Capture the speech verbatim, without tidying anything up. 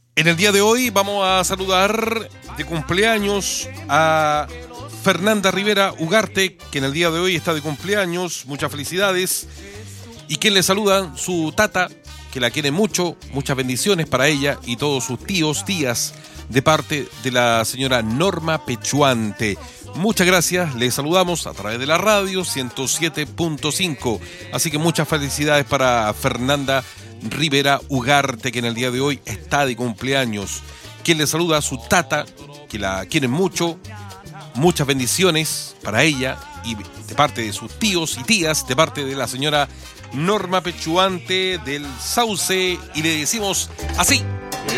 En el día de hoy vamos a saludar de cumpleaños a Fernanda Rivera Ugarte, que en el día de hoy está de cumpleaños. Muchas felicidades. Y quien le saluda, su tata, que la quiere mucho. Muchas bendiciones para ella y todos sus tíos, tías, de parte de la señora Norma Pechuante. Muchas gracias, le saludamos a través de la radio ciento siete punto cinco. Así que muchas felicidades para Fernanda Rivera Ugarte, que en el día de hoy está de cumpleaños. Quien le saluda a su tata, que la quieren mucho. Muchas bendiciones para ella y de parte de sus tíos y tías, de parte de la señora Norma Pechuante del Sauce. Y le decimos así: